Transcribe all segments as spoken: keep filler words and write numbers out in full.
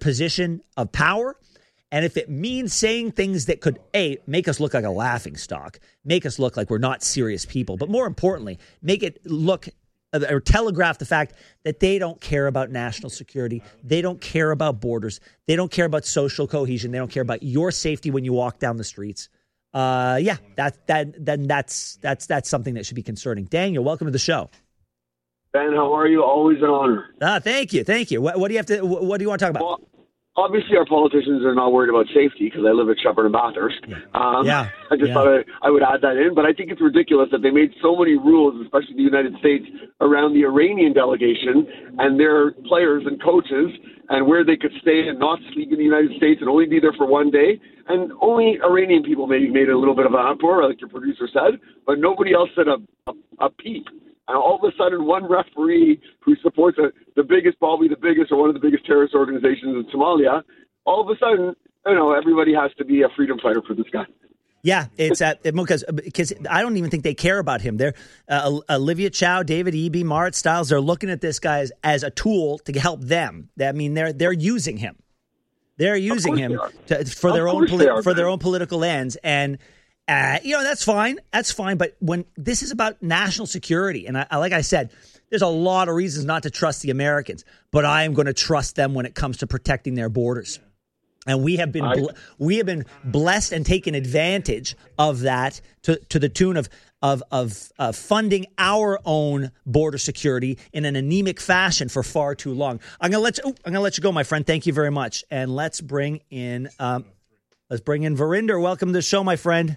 position of power. And if it means saying things that could, A, make us look like a laughing stock, make us look like we're not serious people, but more importantly, make it look or telegraph the fact that they don't care about national security. They don't care about borders. They don't care about social cohesion. They don't care about your safety when you walk down the streets. Uh, yeah, that, that, then that's, that's, that's something that should be concerning. Daniel, welcome to the show. Ben, how are you? Always an honor. Ah, thank you. Thank you. What, what do you have to, what do you want to talk about? Well, obviously, our politicians are not worried about safety because I live at Shepherd and Bathurst. Yeah. Um, yeah. I just yeah. thought I, I would add that in. But I think it's ridiculous that they made so many rules, especially the United States, around the Iranian delegation and their players and coaches and where they could stay and not sleep in the United States and only be there for one day. And only Iranian people maybe made a little bit of an uproar, like your producer said, but nobody else said a, a, a peep. And all of a sudden, one referee who supports a, the biggest, probably the biggest or one of the biggest terrorist organizations in Somalia, all of a sudden, you know, everybody has to be a freedom fighter for this guy. Yeah, it's at because because I don't even think they care about him. They're uh, Olivia Chow, David Eby, Marit Stiles. They're looking at this guy as, as a tool to help them. I mean, they're they're using him. They're using him to, for their own poli- are, for their own political ends, and uh, you know that's fine. That's fine. But when this is about national security, and I, like I said, there's a lot of reasons not to trust the Americans, but I am going to trust them when it comes to protecting their borders. And we have been I, we have been blessed and taken advantage of that to, to the tune of of of uh, funding our own border security in an anemic fashion for far too long. I'm gonna let you, I'm gonna let you go, my friend. Thank you very much. And let's bring in um, let's bring in Verinder. Welcome to the show, my friend.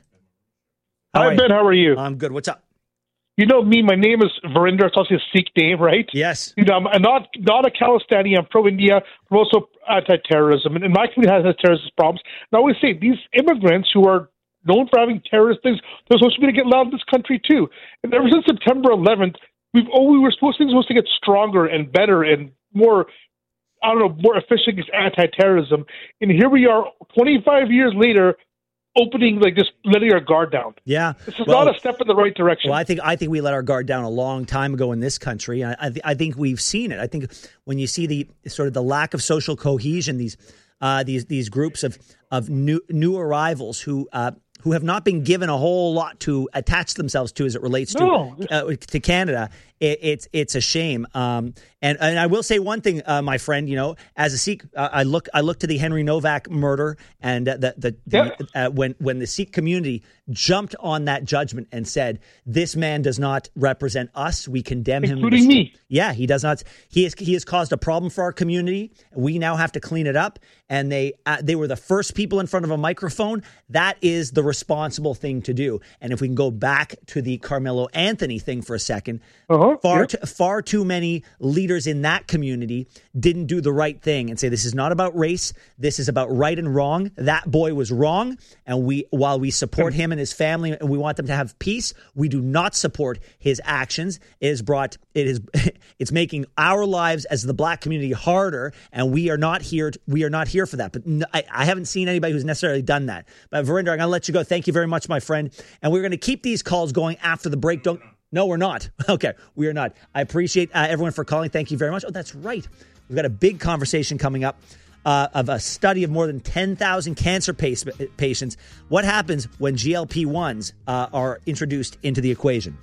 How Hi Ben, how are you? I'm good. What's up? You know me, my name is Verinder. It's also a Sikh name, right? Yes. You know, I'm not not a Khalistani. I'm pro-India. I'm also anti-terrorism. And my community has terrorist problems. And I always say, these immigrants who are known for having terrorist things, they're supposed to be to get allowed in this country too. And ever since September eleventh, we've oh, we were supposed things supposed to get stronger and better and more, I don't know, more efficient against anti-terrorism. And here we are, twenty-five years later, opening, like just letting our guard down. Yeah. This is well, not a step in the right direction. Well, I think I think we let our guard down a long time ago in this country. I, I, th- I think we've seen it. I think when you see the sort of the lack of social cohesion, these uh, these these groups of of new new arrivals who uh, who have not been given a whole lot to attach themselves to as it relates no. to uh, to Canada, it, it's it's a shame. Um, and and I will say one thing, uh, my friend. You know, as a Sikh, uh, I look I look to the Henry Novak murder, and uh, the the, the yep. uh, when when the Sikh community jumped on that judgment and said, "This man does not represent us. We condemn him." Including me. Yeah, he does not. He has he has caused a problem for our community. We now have to clean it up. And they uh, they were the first people in front of a microphone. That is the responsible thing to do. And if we can go back to the Carmelo Anthony thing for a second, uh-huh. far yep. too, far too many leaders in that community didn't do the right thing and say this is not about race. This is about right and wrong. That boy was wrong, and we while we support him and his family and we want them to have peace, we do not support his actions. It has brought it is it's making our lives as the black community harder, and we are not here. To, we are not here for that. But no, I, I haven't seen anybody who's necessarily done that. But Verinder, I'm going to let you go. Thank you very much, my friend. And we're going to keep these calls going after the break. Don't. No, we're not. Okay, we are not. I appreciate uh, everyone for calling. Thank you very much. Oh, that's right. We've got a big conversation coming up uh, of a study of more than ten thousand cancer pace- patients. What happens when G L P ones uh, are introduced into the equation?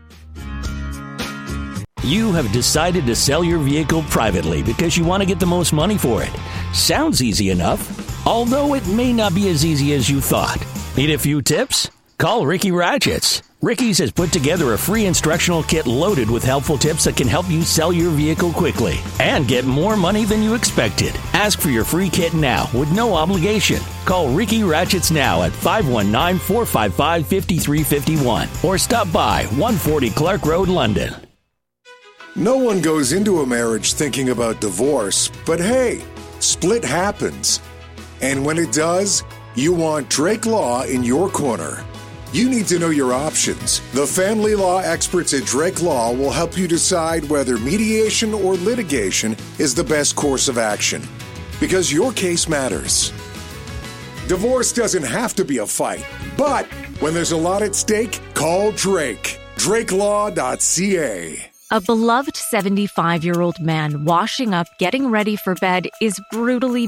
You have decided to sell your vehicle privately because you want to get the most money for it. Sounds easy enough, although it may not be as easy as you thought. Need a few tips? Call Ricky Ratchets. Ricky's has put together a free instructional kit loaded with helpful tips that can help you sell your vehicle quickly and get more money than you expected. Ask for your free kit now with no obligation. Call Ricky Ratchets now at five one nine, four five five, five three five one or stop by one forty Clark Road, London. No one goes into a marriage thinking about divorce, but hey, split happens. And when it does, you want Drake Law in your corner. You need to know your options. The family law experts at Drake Law will help you decide whether mediation or litigation is the best course of action. Because your case matters. Divorce doesn't have to be a fight, but when there's a lot at stake, call Drake. Drake Law dot C A. A beloved seventy-five-year-old man washing up, getting ready for bed is brutally